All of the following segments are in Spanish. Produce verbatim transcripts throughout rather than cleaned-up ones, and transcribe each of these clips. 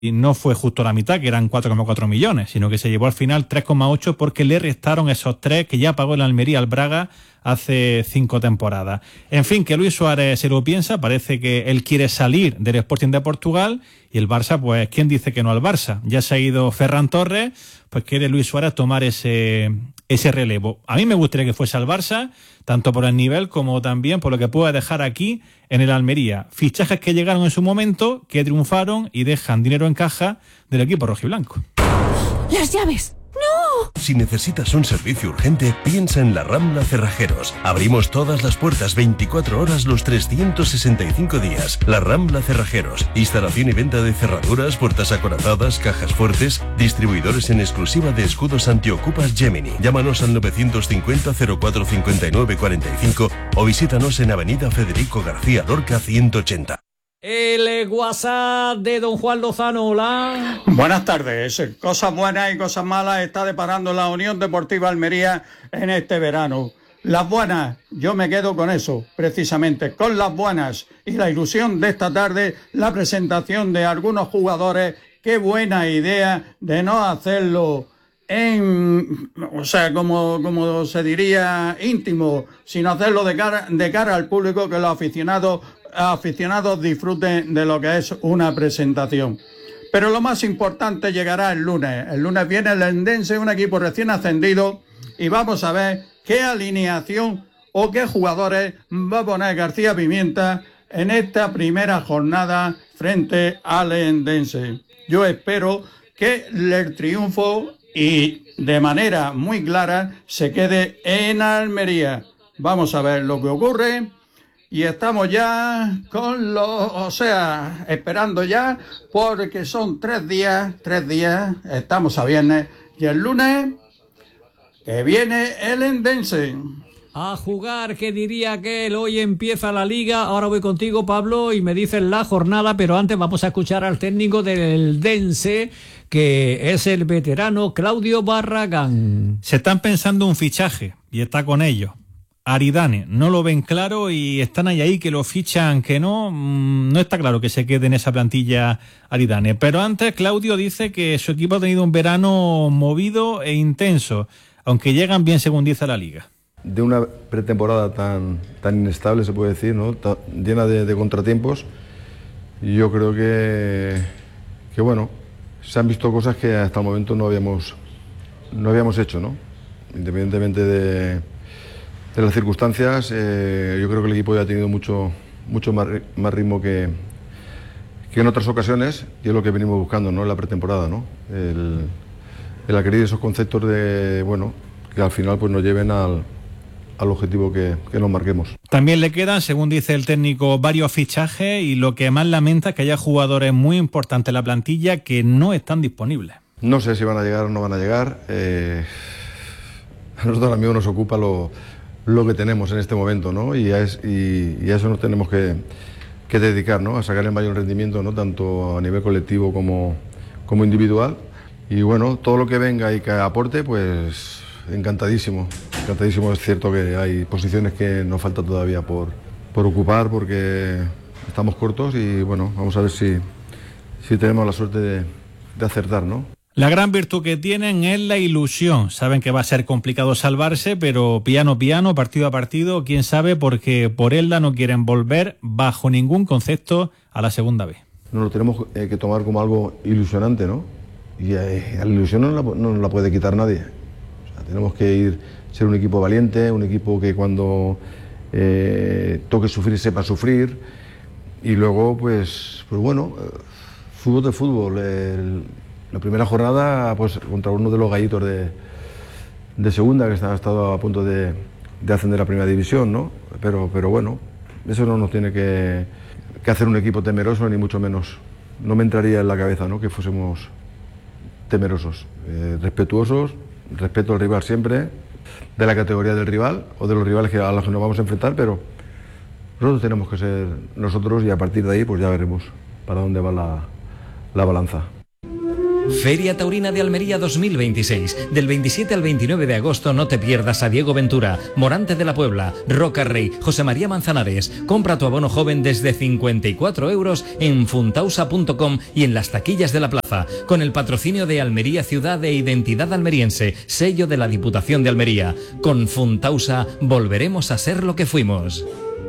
y no fue justo la mitad, que eran cuatro coma cuatro millones, sino que se llevó al final tres coma ocho porque le restaron esos tres que ya pagó el Almería al Braga hace cinco temporadas. En fin, que Luis Suárez se lo piensa, parece que él quiere salir del Sporting de Portugal y el Barça, pues, ¿quién dice que no al Barça? Ya se ha ido Ferran Torres, pues quiere Luis Suárez tomar ese, ese relevo. A mí me gustaría que fuese al Barça, tanto por el nivel como también por lo que pueda dejar aquí en el Almería. Fichajes que llegaron en su momento, que triunfaron y dejan dinero en caja del equipo rojiblanco. ¡Las llaves! ¡No! Si necesitas un servicio urgente, piensa en La Rambla Cerrajeros. Abrimos todas las puertas veinticuatro horas los trescientos sesenta y cinco días. La Rambla Cerrajeros. Instalación y venta de cerraduras, puertas acorazadas, cajas fuertes. Distribuidores en exclusiva de escudos antiocupas Gemini. Llámanos al novecientos cincuenta cero cuatro cincuenta y nueve cuarenta y cinco o visítanos en Avenida Federico García Lorca ciento ochenta. El WhatsApp de don Juan Lozano, hola. Buenas tardes. Cosas buenas y cosas malas está deparando la Unión Deportiva Almería en este verano. Las buenas, yo me quedo con eso, precisamente, con las buenas. Y la ilusión de esta tarde, la presentación de algunos jugadores. Qué buena idea de no hacerlo en, o sea, como, como se diría, íntimo, sino hacerlo de cara, de cara al público, que los aficionados aficionados disfruten de lo que es una presentación. Pero lo más importante llegará el lunes. El lunes viene el Eldense, un equipo recién ascendido, y vamos a ver qué alineación o qué jugadores va a poner García Pimienta en esta primera jornada frente al Eldense. Yo espero que el triunfo, y de manera muy clara, se quede en Almería. Vamos a ver lo que ocurre. Y estamos ya con los, o sea, esperando ya, porque son tres días, tres días, estamos a viernes, y el lunes que viene el Eldense. A jugar, que diría que él, hoy empieza la liga. Ahora voy contigo, Pablo, y me dicen la jornada, pero antes vamos a escuchar al técnico del Eldense, que es el veterano Claudio Barragán. Se están pensando un fichaje, y está con ellos. Aridane, no lo ven claro y están ahí ahí que lo fichan, que no, no está claro que se quede en esa plantilla Aridane. Pero antes Claudio dice que su equipo ha tenido un verano movido e intenso, aunque llegan bien según dice la liga. De una pretemporada tan, tan inestable, se puede decir, ¿no? Ta, llena de, de contratiempos, y yo creo que, que bueno, se han visto cosas que hasta el momento no habíamos, no habíamos hecho, ¿no? Independientemente de De las circunstancias, eh, yo creo que el equipo ya ha tenido mucho, mucho más, más ritmo que, que en otras ocasiones, y es lo que venimos buscando, ¿no? En la pretemporada, ¿no? El, el adquirir esos conceptos de, bueno, que al final pues nos lleven al, al objetivo que, que nos marquemos. También le quedan, según dice el técnico, varios fichajes, y lo que más lamenta es que haya jugadores muy importantes en la plantilla que no están disponibles. No sé si van a llegar o no van a llegar. Eh, a nosotros ahora mismo nos ocupa lo... lo que tenemos en este momento, ¿no? Y a, es, y, y a eso nos tenemos que, que dedicar, ¿no? A sacar el mayor rendimiento, ¿no? Tanto a nivel colectivo como, como individual. Y bueno, todo lo que venga y que aporte, pues encantadísimo. Encantadísimo. Es cierto que hay posiciones que nos falta todavía por, por ocupar, porque estamos cortos, y bueno, vamos a ver si, si tenemos la suerte de, de acertar, ¿no? La gran virtud que tienen es la ilusión. Saben que va a ser complicado salvarse, pero piano piano, partido a partido, quién sabe, porque por Elda no quieren volver bajo ningún concepto a la segunda B. Nos lo tenemos eh, que tomar como algo ilusionante, ¿no? Y eh, la ilusión no la, no nos la puede quitar nadie. O sea, tenemos que ir, ser un equipo valiente, un equipo que cuando eh, toque sufrir sepa sufrir, y luego pues, pues bueno, eh, fútbol de fútbol. El, La primera jornada, pues contra uno de los gallitos de, de segunda, que ha estado a punto de, de ascender a primera división, ¿no? Pero, pero bueno, eso no nos tiene que, que hacer un equipo temeroso, ni mucho menos. No me entraría en la cabeza, ¿no?, que fuésemos temerosos. Eh, respetuosos, respeto al rival siempre, de la categoría del rival o de los rivales que, a los que nos vamos a enfrentar, pero nosotros tenemos que ser nosotros, y a partir de ahí pues ya veremos para dónde va la, la balanza. Feria Taurina de Almería dos mil veintiséis. Del veintisiete al veintinueve de agosto no te pierdas a Diego Ventura, Morante de la Puebla, Roca Rey, José María Manzanares. Compra tu abono joven desde cincuenta y cuatro euros en funtausa punto com y en las taquillas de la plaza. Con el patrocinio de Almería Ciudad de Identidad Almeriense, sello de la Diputación de Almería. Con Funtausa volveremos a ser lo que fuimos.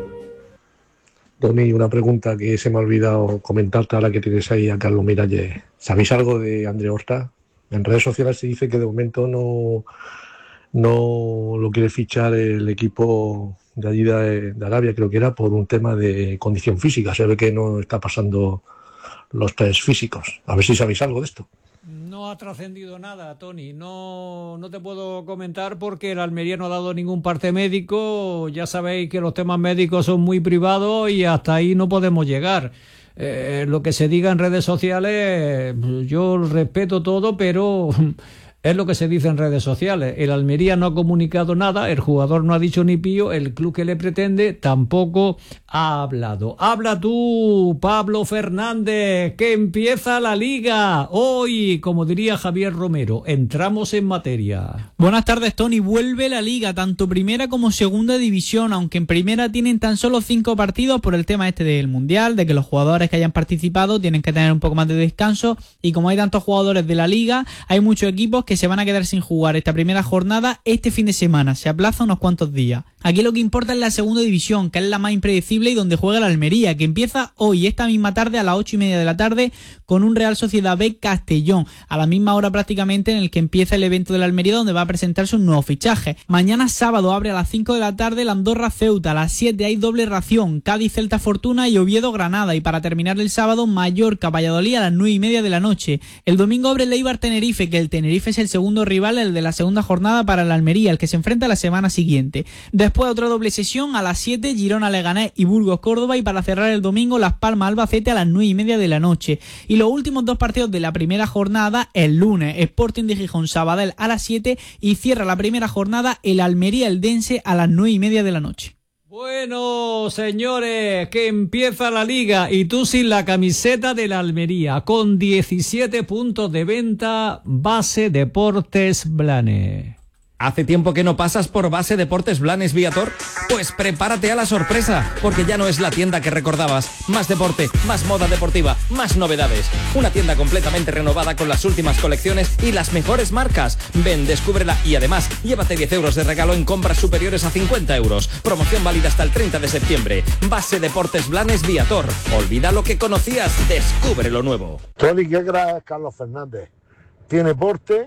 Tony, una pregunta que se me ha olvidado comentarte ahora que tienes ahí a Carlos Miralles. ¿Sabéis algo de André Horta? En redes sociales se dice que de momento no, no lo quiere fichar el equipo de allí de, de Arabia, creo que era, por un tema de condición física. Se ve que no está pasando los test físicos. A ver si sabéis algo de esto. No ha trascendido nada, Tony. No, no te puedo comentar porque el Almería no ha dado ningún parte médico. Ya sabéis que los temas médicos son muy privados y hasta ahí no podemos llegar. Eh, lo que se diga en redes sociales, yo respeto todo, pero es lo que se dice en redes sociales. El Almería no ha comunicado nada, el jugador no ha dicho ni pío, el club que le pretende tampoco ha hablado. Habla tú, Pablo Fernández, que empieza la Liga. Hoy, como diría Javier Romero, entramos en materia. Buenas tardes, Tony. Vuelve la Liga, tanto primera como segunda división, aunque en primera tienen tan solo cinco partidos por el tema este del Mundial, de que los jugadores que hayan participado tienen que tener un poco más de descanso, y como hay tantos jugadores de la Liga, hay muchos equipos que se van a quedar sin jugar esta primera jornada este fin de semana. Se aplaza unos cuantos días. Aquí lo que importa es la segunda división, que es la más impredecible y donde juega la Almería, que empieza hoy, esta misma tarde, a las ocho y media de la tarde, con un Real Sociedad B Castellón, a la misma hora prácticamente en el que empieza el evento de la Almería, donde va a presentarse un nuevo fichaje. Mañana sábado abre a las cinco de la tarde el Andorra Ceuta, a las siete hay doble ración, Cádiz Celta Fortuna y Oviedo Granada, y para terminar el sábado Mallorca Valladolid a las nueve y media de la noche. El domingo abre el Eibar Tenerife, que el Tenerife es el segundo rival, el de la segunda jornada para la Almería, el que se enfrenta la semana siguiente. Después otra doble sesión a las siete, Girona Leganés y Burgos Córdoba, y para cerrar el domingo Las Palmas Albacete a las nueve y media de la noche. Y los últimos dos partidos de la primera jornada el lunes, Sporting de Gijón Sabadell a las siete, y cierra la primera jornada el Almería Eldense a las nueve y media de la noche. Bueno, señores, que empieza la Liga y tú sin la camiseta de la Almería, con diecisiete puntos de venta, Base Deportes Blanes. ¿Hace tiempo que no pasas por Base Deportes Blanes Viator? Pues prepárate a la sorpresa, porque ya no es la tienda que recordabas. Más deporte, más moda deportiva, más novedades. Una tienda completamente renovada con las últimas colecciones y las mejores marcas. Ven, descúbrela y además llévate diez euros de regalo en compras superiores a cincuenta euros. Promoción válida hasta el treinta de septiembre. Base Deportes Blanes Viator. Olvida lo que conocías, descubre lo nuevo. Tony, qué gran es Carlos Fernández. Tiene porte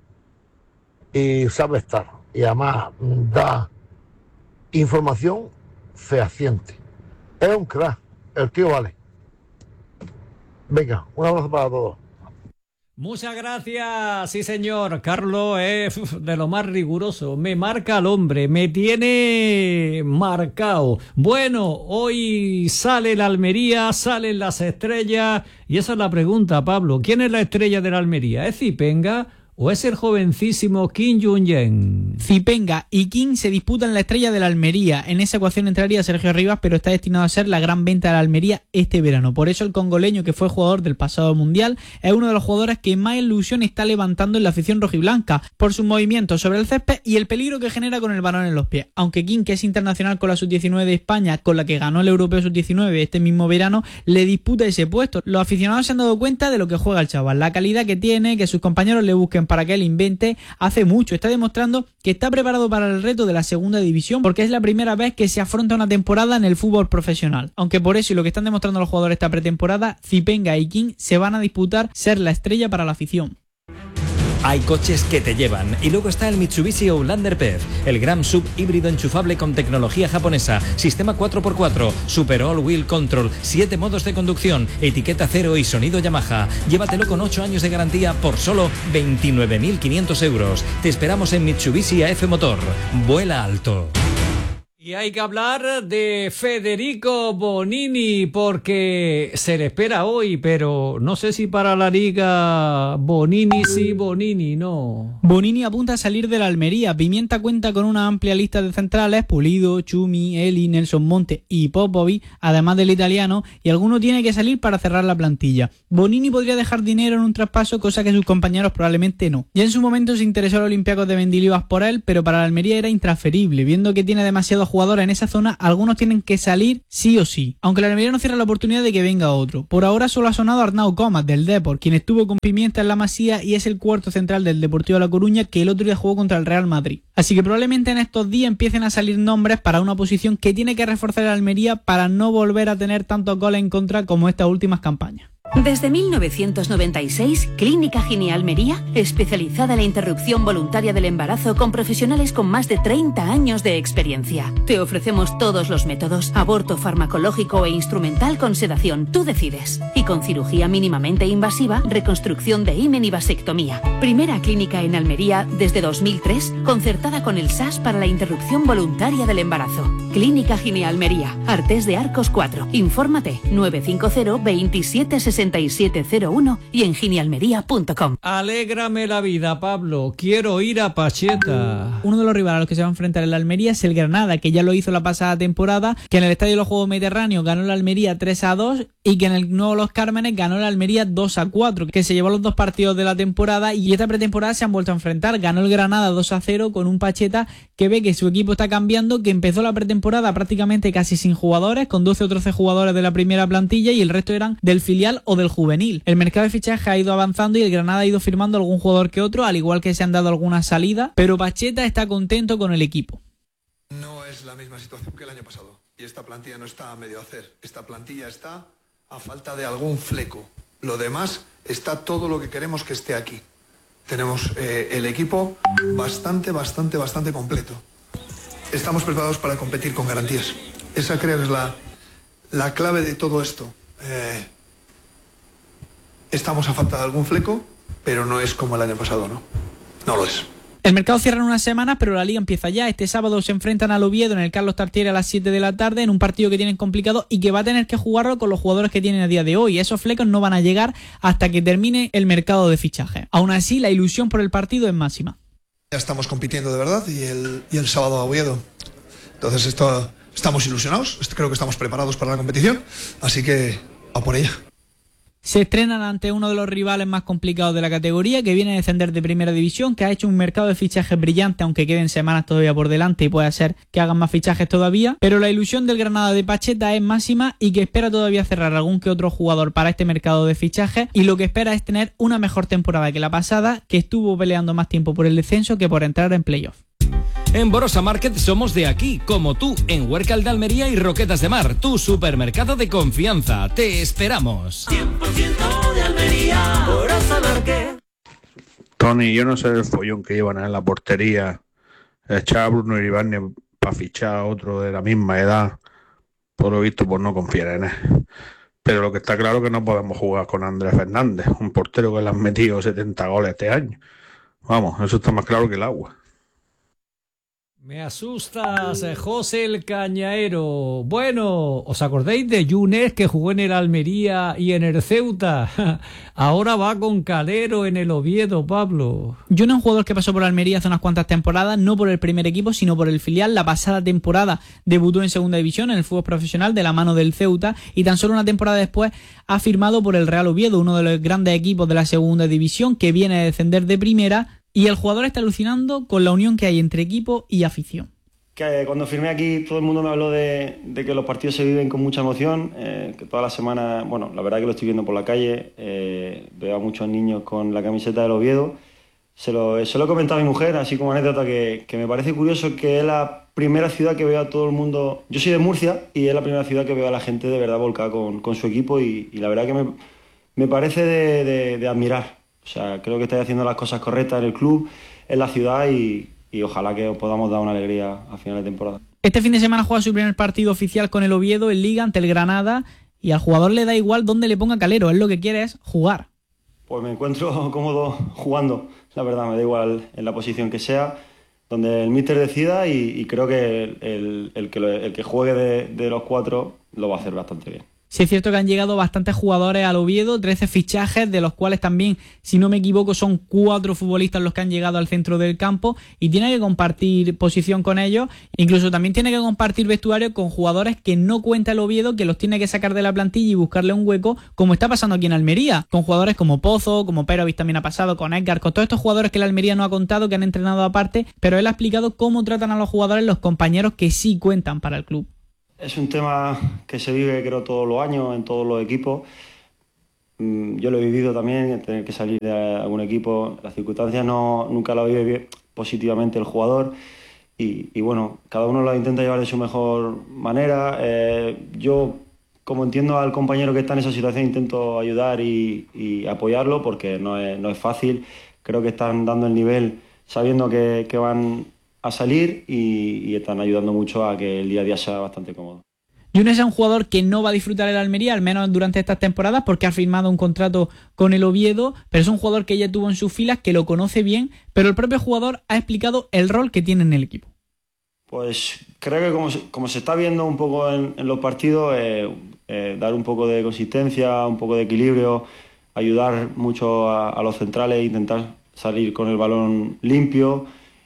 y sabe estar, y además da información fehaciente. Es un crack, el tío vale. Venga, un abrazo para todos. Muchas gracias, sí señor. Carlos es de lo más riguroso, me marca al hombre, me tiene marcado. Bueno, hoy sale la Almería, salen las estrellas, y esa es la pregunta, Pablo. ¿Quién es la estrella de la Almería? ¿Es Zipenga o es el jovencísimo Kim Jong-un? Zipenga y Kim se disputan la estrella de la Almería. En esa ecuación entraría Sergio Rivas, pero está destinado a ser la gran venta de la Almería este verano. Por eso el congoleño, que fue jugador del pasado Mundial, es uno de los jugadores que más ilusión está levantando en la afición rojiblanca, por sus movimientos sobre el césped y el peligro que genera con el balón en los pies. Aunque Kim, que es internacional con la sub diecinueve de España, con la que ganó el Europeo sub diecinueve este mismo verano, le disputa ese puesto. Los aficionados se han dado cuenta de lo que juega el chaval, la calidad que tiene, que sus compañeros le busquen para que él invente. Hace mucho, está demostrando que está preparado para el reto de la segunda división, porque es la primera vez que se afronta una temporada en el fútbol profesional. Aunque por eso y lo que están demostrando los jugadores esta pretemporada, Zipenga y Kim se van a disputar ser la estrella para la afición. Hay coches que te llevan, y luego está el Mitsubishi Outlander P E V, el gran sub híbrido enchufable con tecnología japonesa, sistema cuatro por cuatro, Super All Wheel Control, siete modos de conducción, etiqueta cero y sonido Yamaha. Llévatelo con ocho años de garantía por solo veintinueve mil quinientos euros. Te esperamos en Mitsubishi A F Motor. Vuela alto. Y hay que hablar de Federico Bonini porque se le espera hoy, pero no sé si para la Liga Bonini sí, Bonini no. Bonini apunta a salir de la Almería. Pimienta cuenta con una amplia lista de centrales: Pulido, Chumi, Eli, Nelson Monte y Popovic, además del italiano, y alguno tiene que salir para cerrar la plantilla. Bonini podría dejar dinero en un traspaso, cosa que sus compañeros probablemente no. Ya en su momento se interesó el Olympiacos de Mendilibar por él, pero para la Almería era intransferible. Viendo que tiene demasiados jugadores en esa zona, algunos tienen que salir sí o sí, aunque la Almería no cierra la oportunidad de que venga otro. Por ahora solo ha sonado Arnau Comas del Depor, quien estuvo con Pimienta en la Masía y es el cuarto central del Deportivo de La Coruña, que el otro día jugó contra el Real Madrid. Así que probablemente en estos días empiecen a salir nombres para una posición que tiene que reforzar la Almería para no volver a tener tantos goles en contra como estas últimas campañas. Desde mil novecientos noventa y seis, Clínica Gine Almería, especializada en la interrupción voluntaria del embarazo con profesionales con más de treinta años de experiencia. Te ofrecemos todos los métodos: aborto farmacológico e instrumental con sedación, tú decides. Y con cirugía mínimamente invasiva, reconstrucción de himen y vasectomía. Primera clínica en Almería desde dos mil tres, concertada con el S A S para la interrupción voluntaria del embarazo. Clínica Gine Almería, Artés de Arcos cuatro. Infórmate nueve cinco cero, veintisiete, sesenta y siete cero uno y en ginealmería punto com. Alégrame la vida, Pablo. Quiero ir a Pacheta. Uno de los rivales a los que se va a enfrentar en la Almería es el Granada, que ya lo hizo la pasada temporada, que en el Estadio de los Juegos Mediterráneos ganó la Almería tres a dos y que en el Nuevo Los Cármenes ganó la Almería dos a cuatro, que se llevó los dos partidos de la temporada, y esta pretemporada se han vuelto a enfrentar. Ganó el Granada dos a cero con un Pacheta que ve que su equipo está cambiando, que empezó la pretemporada prácticamente casi sin jugadores, con doce o trece jugadores de la primera plantilla y el resto eran del filial o del juvenil. El mercado de fichaje ha ido avanzando y el Granada ha ido firmando algún jugador que otro, al igual que se han dado algunas salidas, pero Pacheta está contento con el equipo. No es la misma situación que el año pasado y esta plantilla no está a medio hacer. Esta plantilla está a falta de algún fleco. Lo demás está todo lo que queremos que esté aquí. Tenemos eh, el equipo bastante, bastante, bastante completo. Estamos preparados para competir con garantías. Esa creo que es la, la clave de todo esto. Eh, estamos a falta de algún fleco, pero no es como el año pasado, ¿no? No lo es. El mercado cierra en unas semanas, pero la liga empieza ya. Este sábado se enfrentan al Oviedo en el Carlos Tartiere a las siete de la tarde, en un partido que tienen complicado y que va a tener que jugarlo con los jugadores que tienen a día de hoy. Esos flecos no van a llegar hasta que termine el mercado de fichaje. Aún así, la ilusión por el partido es máxima. Ya estamos compitiendo de verdad y el, y el sábado a Oviedo. Entonces esto, estamos ilusionados, creo que estamos preparados para la competición, así que a por ella. Se estrenan ante uno de los rivales más complicados de la categoría, que viene a descender de primera división, que ha hecho un mercado de fichajes brillante, aunque queden semanas todavía por delante y puede ser que hagan más fichajes todavía, pero la ilusión del Granada de Pacheta es máxima y que espera todavía cerrar algún que otro jugador para este mercado de fichajes, y lo que espera es tener una mejor temporada que la pasada, que estuvo peleando más tiempo por el descenso que por entrar en playoff. En Borosa Market somos de aquí, como tú, en Huércal de Almería y Roquetas de Mar, tu supermercado de confianza. Te esperamos. cien por ciento de Almería, Borosa Market. Tony, yo no sé el follón que llevan en la portería. Echar a Bruno Iribarne para fichar a otro de la misma edad, por lo visto, pues no confiar en él. Pero lo que está claro es que no podemos jugar con Andrés Fernández, un portero que le han metido setenta goles este año. Vamos, eso está más claro que el agua. Me asustas, José el Cañaero. Bueno, ¿os acordáis de Yunes, que jugó en el Almería y en el Ceuta? Ahora va con Calero en el Oviedo, Pablo. Yunes es un jugador que pasó por Almería hace unas cuantas temporadas, no por el primer equipo, sino por el filial. La pasada temporada debutó en segunda división en el fútbol profesional de la mano del Ceuta y tan solo una temporada después ha firmado por el Real Oviedo, uno de los grandes equipos de la segunda división que viene a descender de primera. Y el jugador está alucinando con la unión que hay entre equipo y afición. Que cuando firmé aquí todo el mundo me habló de, de que los partidos se viven con mucha emoción, eh, que toda la semana, bueno, la verdad que lo estoy viendo por la calle, eh, veo a muchos niños con la camiseta del Oviedo. Se lo, se lo he comentado a mi mujer, así como anécdota, que, que me parece curioso que es la primera ciudad que veo a todo el mundo. Yo soy de Murcia y es la primera ciudad que veo a la gente de verdad volcada con, con su equipo y, y la verdad que me, me parece de, de, de admirar. O sea, creo que estáis haciendo las cosas correctas en el club, en la ciudad y, y ojalá que os podamos dar una alegría a final de temporada. Este fin de semana juega su primer partido oficial con el Oviedo en Liga ante el Granada y al jugador le da igual dónde le ponga Calero, él lo que quiere es jugar. Pues me encuentro cómodo jugando, la verdad, me da igual en la posición que sea. donde el míster decida y, y creo que el, el, el que lo, el que juegue de, de los cuatro lo va a hacer bastante bien. Sí es cierto que han llegado bastantes jugadores al Oviedo, trece fichajes, de los cuales también, si no me equivoco, son cuatro futbolistas los que han llegado al centro del campo y tiene que compartir posición con ellos. Incluso también tiene que compartir vestuario con jugadores que no cuenta el Oviedo, que los tiene que sacar de la plantilla y buscarle un hueco, como está pasando aquí en Almería, con jugadores como Pozo, como Perovic también ha pasado, con Edgar, con todos estos jugadores que el Almería no ha contado, que han entrenado aparte, pero él ha explicado cómo tratan a los jugadores los compañeros que sí cuentan para el club. Es un tema que se vive, creo, todos los años en todos los equipos. Yo lo he vivido también, tener que salir de algún equipo. Las circunstancias no, nunca las vive bien, positivamente el jugador. Y, y bueno, cada uno lo intenta llevar de su mejor manera. Eh, yo, como entiendo al compañero que está en esa situación, intento ayudar y, y apoyarlo porque no es, no es fácil. Creo que están dando el nivel sabiendo que, que van a salir y, y están ayudando mucho a que el día a día sea bastante cómodo. Younes es un jugador que no va a disfrutar el Almería, al menos durante estas temporadas, porque ha firmado un contrato con el Oviedo, pero es un jugador que ya tuvo en sus filas, que lo conoce bien, pero el propio jugador ha explicado el rol que tiene en el equipo. Pues creo que como, como se está viendo un poco en, en los partidos, eh, eh, dar un poco de consistencia, un poco de equilibrio, ayudar mucho a, a los centrales, intentar salir con el balón limpio.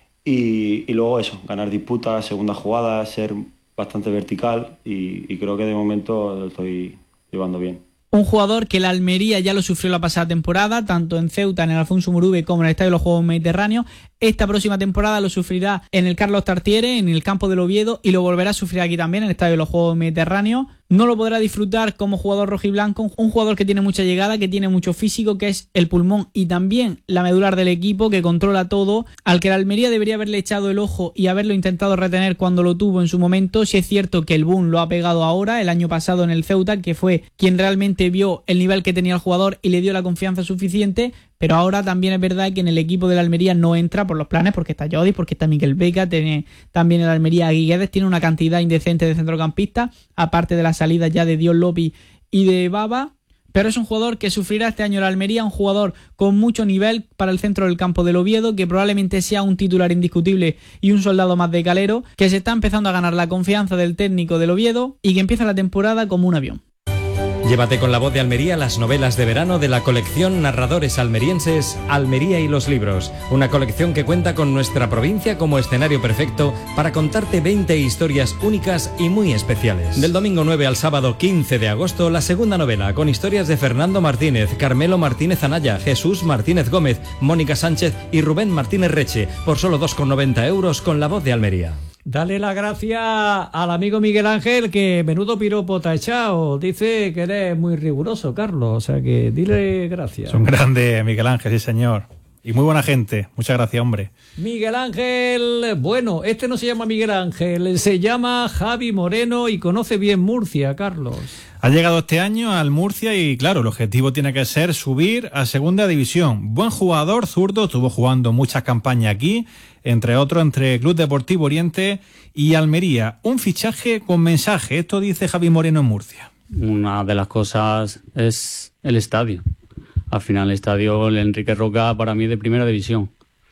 Y, y luego eso, ganar disputas, segundas jugadas, ser bastante vertical y, y creo que de momento lo estoy llevando bien. Un jugador que la Almería ya lo sufrió la pasada temporada, tanto en Ceuta, en el Alfonso Murube, como en el Estadio de los Juegos Mediterráneos. Esta próxima temporada lo sufrirá en el Carlos Tartiere, en el campo del Oviedo, y lo volverá a sufrir aquí también, en el Estadio de los Juegos Mediterráneos. No lo podrá disfrutar como jugador rojiblanco, un jugador que tiene mucha llegada, que tiene mucho físico, que es el pulmón y también la medular del equipo, que controla todo, al que la Almería debería haberle echado el ojo y haberlo intentado retener cuando lo tuvo en su momento. Si es cierto que el boom lo ha pegado ahora, el año pasado en el Ceuta, que fue quien realmente vio el nivel que tenía el jugador y le dio la confianza suficiente, pero ahora también es verdad que en el equipo de la Almería no entra por los planes, porque está Jodi, porque está Miquel Beca, tiene también el Almería Guiguedes, tiene una cantidad indecente de centrocampistas, aparte de la salida ya de Dios López y de Baba, pero es un jugador que sufrirá este año la Almería, un jugador con mucho nivel para el centro del campo del Oviedo, que probablemente sea un titular indiscutible y un soldado más de Calero, que se está empezando a ganar la confianza del técnico del Oviedo y que empieza la temporada como un avión. Llévate con La Voz de Almería las novelas de verano de la colección Narradores Almerienses Almería y los Libros, una colección que cuenta con nuestra provincia como escenario perfecto para contarte veinte historias únicas y muy especiales. Del domingo nueve al sábado quince de agosto, la segunda novela con historias de Fernando Martínez, Carmelo Martínez Anaya, Jesús Martínez Gómez, Mónica Sánchez y Rubén Martínez Reche, por solo dos con noventa euros con La Voz de Almería. Dale la gracia al amigo Miguel Ángel, que menudo piropo te ha echado. Dice que eres muy riguroso, Carlos, o sea que dile gracias. Son grandes, Miguel Ángel, sí señor. Y muy buena gente. Muchas gracias, hombre. Miguel Ángel, bueno, este no se llama Miguel Ángel, se llama Javi Moreno y conoce bien Murcia, Carlos. Ha llegado este año al Murcia y claro, el objetivo tiene que ser subir a segunda división. Buen jugador, zurdo, estuvo jugando muchas campañas aquí, entre otros entre Club Deportivo Oriente y Almería. Un fichaje con mensaje, esto dice Javi Moreno en Murcia. Una de las cosas es el estadio. Al final el estadio, el Enrique Roca, para mí es de primera división.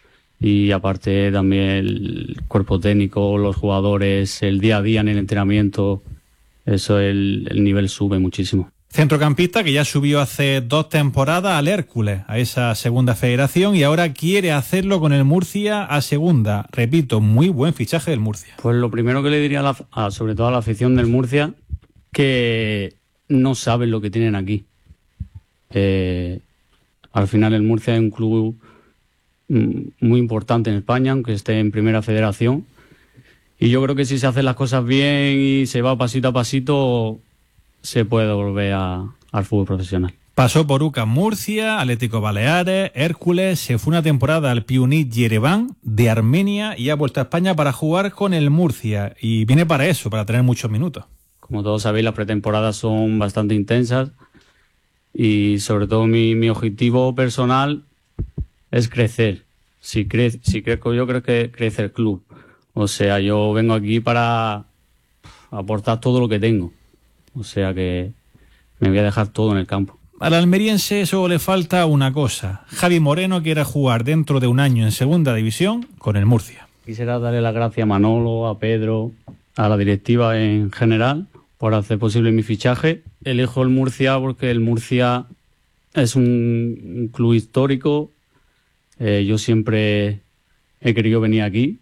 Y aparte también el cuerpo técnico, los jugadores, el día a día en el entrenamiento, eso el, el nivel sube muchísimo. Centrocampista que ya subió hace dos temporadas al Hércules, a esa segunda federación, y ahora quiere hacerlo con el Murcia a segunda. Repito, muy buen fichaje del Murcia. Pues lo primero que le diría a la, a, sobre todo a la afición del Murcia, que no saben lo que tienen aquí. Eh, al final el Murcia es un club muy importante en España, aunque esté en primera federación, y yo creo que si se hacen las cosas bien y se va pasito a pasito, se puede volver a, al fútbol profesional. Pasó por U C A M Murcia, Atlético Baleares, Hércules, se fue una temporada al Piunit Yerevan de Armenia y ha vuelto a España para jugar con el Murcia, y viene para eso, para tener muchos minutos. Como todos sabéis, las pretemporadas son bastante intensas y sobre todo mi, mi objetivo personal es crecer. Si, cre si crezco yo, creo que crece el club. O sea, yo vengo aquí para aportar todo lo que tengo. O sea que me voy a dejar todo en el campo. Al almeriense solo le falta una cosa. Javi Moreno quiere jugar dentro de un año en segunda división con el Murcia. Quisiera darle las gracias a Manolo, a Pedro, a la directiva en general por hacer posible mi fichaje. Elijo el Murcia porque el Murcia es un club histórico. Eh, yo siempre he querido venir aquí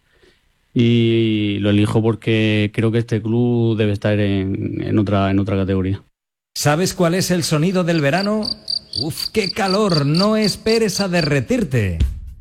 y lo elijo porque creo que este club debe estar en, en otra, en otra categoría. ¿Sabes cuál es el sonido del verano? ¡Uf, qué calor! No esperes a derretirte.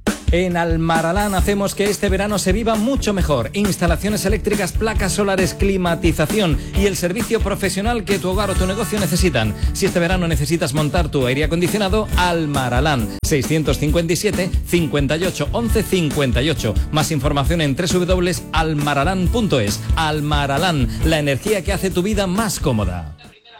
En Almaralán hacemos que este verano se viva mucho mejor. Instalaciones eléctricas, placas solares, climatización y el servicio profesional que tu hogar o tu negocio necesitan. Si este verano necesitas montar tu aire acondicionado, Almaralán. seiscientos cincuenta y siete, cincuenta y ocho, once, cincuenta y ocho. Más información en doble u doble u doble u punto almaralán punto es. Almaralán, la energía que hace tu vida más cómoda.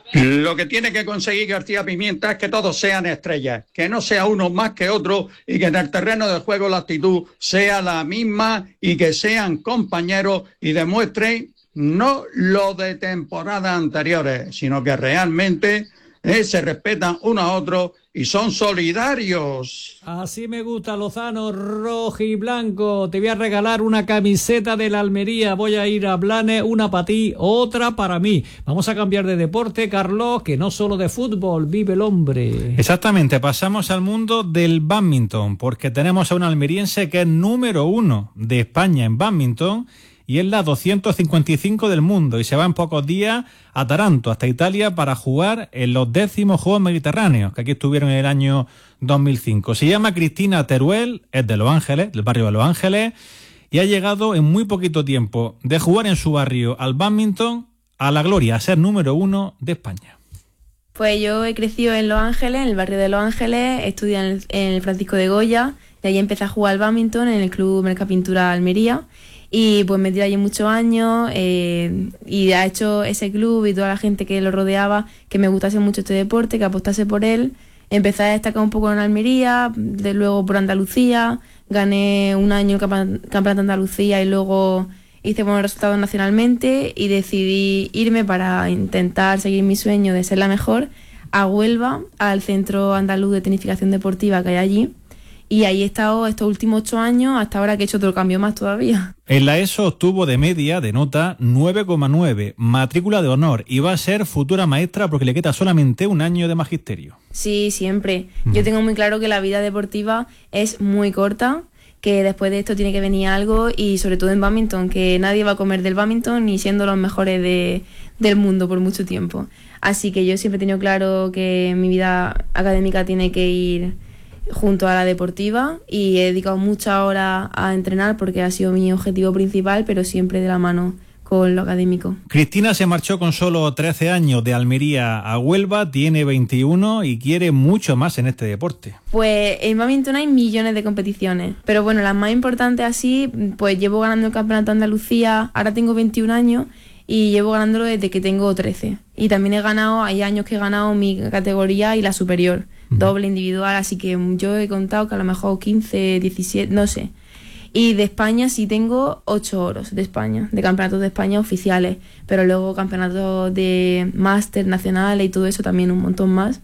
Lo que tiene que conseguir García Pimienta es que todos sean estrellas, que no sea uno más que otro y que en el terreno de juego la actitud sea la misma y que sean compañeros y demuestren no lo de temporadas anteriores, sino que realmente eh, se respetan unos a otros y son solidarios. Así me gusta, Lozano, rojo y blanco. Te voy a regalar una camiseta de la Almería. Voy a ir a Blanes, una para ti, otra para mí. Vamos a cambiar de deporte, Carlos, que no solo de fútbol vive el hombre. Exactamente, pasamos al mundo del bádminton, porque tenemos a un almeriense que es número uno de España en bádminton y es la doscientos cincuenta y cinco del mundo y se va en pocos días a Taranto, hasta Italia, para jugar en los décimos Juegos Mediterráneos, que aquí estuvieron en el año dos mil cinco. Se llama Cristina Teruel, es de Los Ángeles, del barrio de Los Ángeles, y ha llegado en muy poquito tiempo de jugar en su barrio al bádminton a la gloria, a ser número uno de España. Pues yo he crecido en Los Ángeles, en el barrio de Los Ángeles, estudié en el, en el Francisco de Goya, de ahí empecé a jugar al bádminton en el Club Mercapintura Almería. Y pues me tiré allí muchos años eh, y ha hecho ese club y toda la gente que lo rodeaba que me gustase mucho este deporte, que apostase por él. Empecé a destacar un poco en Almería, de luego por Andalucía, gané un año el campeonato de Andalucía y luego hice buenos resultados nacionalmente y decidí irme para intentar seguir mi sueño de ser la mejor a Huelva, al Centro Andaluz de Tecnificación Deportiva que hay allí. Y ahí he estado estos últimos ocho años, hasta ahora que he hecho otro cambio más todavía. En la ESO obtuvo de media, de nota, nueve coma nueve, matrícula de honor, y va a ser futura maestra porque le queda solamente un año de magisterio. Sí, siempre. Yo tengo muy claro que la vida deportiva es muy corta, que después de esto tiene que venir algo, y sobre todo en bádminton, que nadie va a comer del bádminton ni siendo los mejores de, del mundo por mucho tiempo. Así que yo siempre he tenido claro que mi vida académica tiene que ir junto a la deportiva y he dedicado muchas horas a entrenar porque ha sido mi objetivo principal, pero siempre de la mano con lo académico. Cristina se marchó con solo trece años de Almería a Huelva, tiene veintiuno y quiere mucho más en este deporte. Pues en bádminton hay millones de competiciones, pero bueno, las más importantes así, pues llevo ganando el campeonato de Andalucía, ahora tengo veintiún años y llevo ganándolo desde que tengo trece. Y también he ganado, hay años que he ganado mi categoría y la superior, doble individual, así que yo he contado que a lo mejor quince, diecisiete, no sé. Y de España sí tengo ocho oros de España, de campeonatos de España oficiales, pero luego campeonatos de máster nacionales y todo eso también un montón más.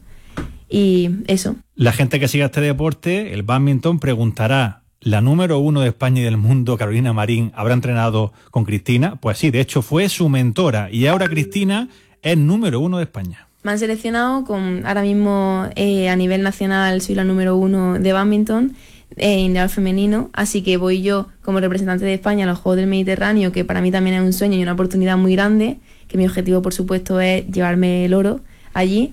Y eso. La gente que siga este deporte, el bádminton, preguntará, ¿la número uno de España y del mundo, Carolina Marín, habrá entrenado con Cristina? Pues sí, de hecho fue su mentora y ahora Cristina es número uno de España. Me han seleccionado con, ahora mismo eh, a nivel nacional soy la número uno de bádminton en individual femenino, así que voy yo como representante de España a los Juegos del Mediterráneo, que para mí también es un sueño y una oportunidad muy grande, que mi objetivo por supuesto es llevarme el oro allí.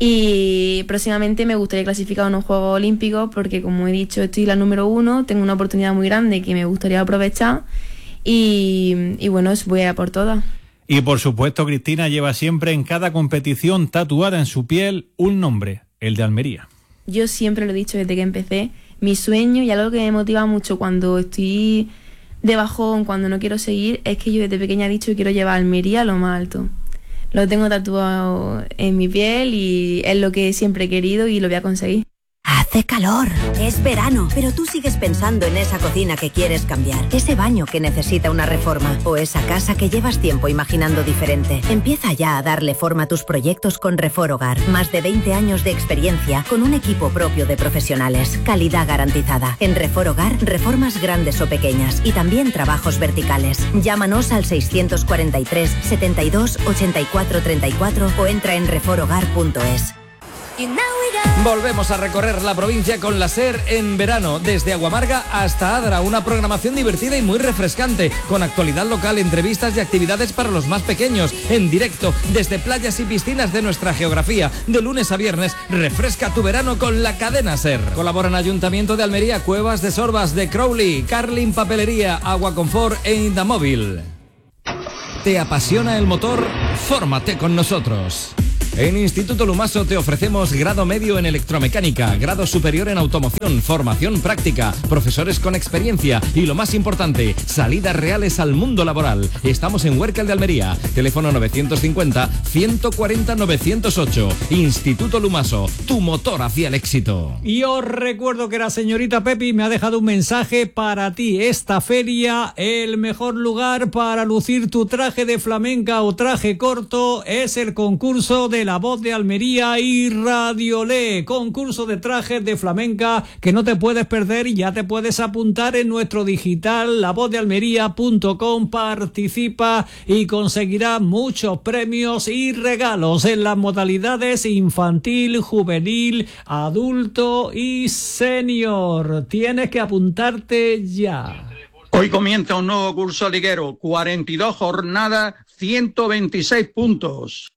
Y próximamente me gustaría clasificar a unos Juegos Olímpicos porque, como he dicho, estoy la número uno, tengo una oportunidad muy grande que me gustaría aprovechar y, y bueno, voy a por todas. Y por supuesto Cristina lleva siempre en cada competición tatuada en su piel un nombre, el de Almería. Yo siempre lo he dicho desde que empecé, mi sueño y algo que me motiva mucho cuando estoy de bajón, cuando no quiero seguir, es que yo desde pequeña he dicho que quiero llevar a Almería a lo más alto. Lo tengo tatuado en mi piel y es lo que siempre he querido y lo voy a conseguir. Hace calor, es verano, pero tú sigues pensando en esa cocina que quieres cambiar, ese baño que necesita una reforma o esa casa que llevas tiempo imaginando diferente. Empieza ya a darle forma a tus proyectos con Refor Hogar. Más de veinte años de experiencia con un equipo propio de profesionales. Calidad garantizada. En Refor Hogar, reformas grandes o pequeñas y también trabajos verticales. Llámanos al seiscientos cuarenta y tres, setenta y dos, ochenta y cuatro treinta y cuatro o entra en refor hogar punto es. Volvemos a recorrer la provincia con la SER en verano, desde Aguamarga hasta Adra, una programación divertida y muy refrescante, con actualidad local, entrevistas y actividades para los más pequeños, en directo, desde playas y piscinas de nuestra geografía. De lunes a viernes, refresca tu verano con la cadena SER. Colaboran Ayuntamiento de Almería, Cuevas de Sorbas, de Crowley, Carlin Papelería, Agua Confort e Indamóvil. ¿Te apasiona el motor? Fórmate con nosotros. En Instituto Lumaso te ofrecemos grado medio en electromecánica, grado superior en automoción, formación práctica, profesores con experiencia y, lo más importante, salidas reales al mundo laboral. Estamos en Huércal de Almería, teléfono novecientos cincuenta, ciento cuarenta, novecientos ocho. Instituto Lumaso, tu motor hacia el éxito. Y os recuerdo que la señorita Pepi me ha dejado un mensaje para ti. Esta feria, el mejor lugar para lucir tu traje de flamenca o traje corto es el concurso de La Voz de Almería y Radiolé, concurso de trajes de flamenca que no te puedes perder y ya te puedes apuntar en nuestro digital la voz de almería punto com. Participa y conseguirá muchos premios y regalos en las modalidades infantil, juvenil, adulto y senior. Tienes que apuntarte ya. Hoy comienza un nuevo curso liguero, cuarenta y dos jornadas, ciento veintiséis puntos.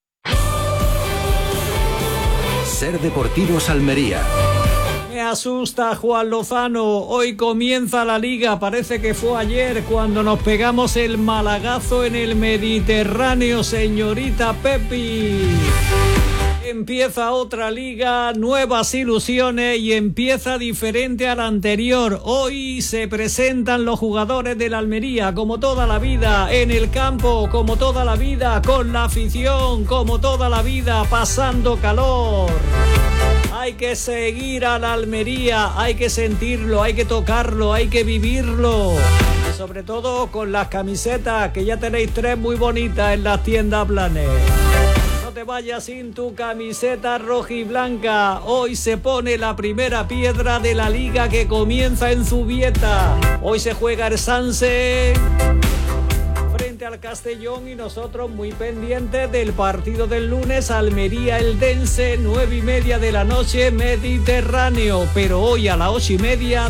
SER Deportivos Almería. Me asusta Juan Lozano, hoy comienza la liga, parece que fue ayer cuando nos pegamos el malagazo en el Mediterráneo, señorita Pepi. Empieza otra liga, nuevas ilusiones y empieza diferente a la anterior. Hoy se presentan los jugadores de la Almería, como toda la vida, en el campo, como toda la vida, con la afición, como toda la vida, pasando calor. Hay que seguir a la Almería, hay que sentirlo, hay que tocarlo, hay que vivirlo. Y sobre todo con las camisetas, que ya tenéis tres muy bonitas en las tiendas Blanes. No te vayas sin tu camiseta rojiblanca. Hoy se pone la primera piedra de la liga que comienza en Zubieta. Hoy se juega el Sanse frente al Castellón y nosotros muy pendientes del partido del lunes, Almería-Eldense, nueve y media de la noche, Mediterráneo. Pero hoy a las ocho y media